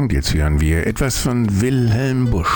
Und jetzt hören wir etwas von Wilhelm Busch.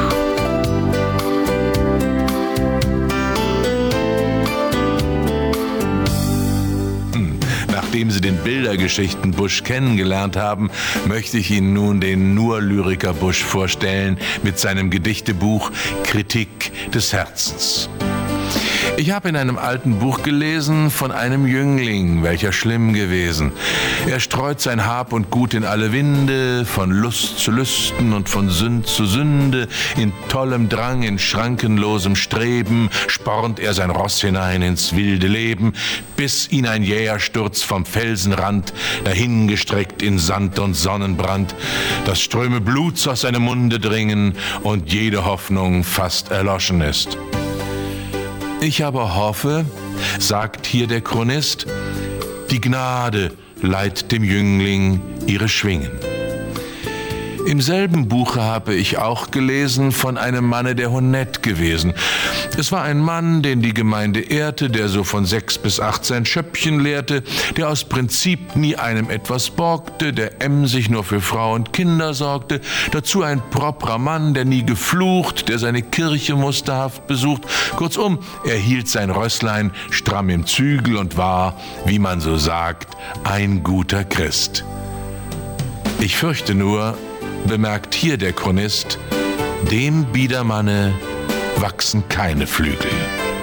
Nachdem Sie den Bildergeschichten Busch kennengelernt haben, möchte ich Ihnen nun den Nur-Lyriker Busch vorstellen mit seinem Gedichtebuch Kritik des Herzens. Ich habe in einem alten Buch gelesen von einem Jüngling, welcher schlimm gewesen. Er streut sein Hab und Gut in alle Winde, von Lust zu Lüsten und von Sünd zu Sünde. In tollem Drang, in schrankenlosem Streben spornt er sein Ross hinein ins wilde Leben, bis ihn ein jäher Sturz vom Felsenrand, dahingestreckt in Sand und Sonnenbrand, dass Ströme Bluts aus seinem Munde dringen und jede Hoffnung fast erloschen ist. Ich aber hoffe, sagt hier der Chronist, die Gnade leiht dem Jüngling ihre Schwingen. Im selben Buche habe ich auch gelesen von einem Manne, der honett gewesen. Es war ein Mann, den die Gemeinde ehrte, der so von 6 bis 8 sein Schöppchen lehrte, der aus Prinzip nie einem etwas borgte, der emsig nur für Frau und Kinder sorgte, dazu ein proprer Mann, der nie geflucht, der seine Kirche musterhaft besucht. Kurzum, er hielt sein Rösslein stramm im Zügel und war, wie man so sagt, ein guter Christ. Ich fürchte nur, bemerkt hier der Chronist, dem Biedermanne wachsen keine Flügel.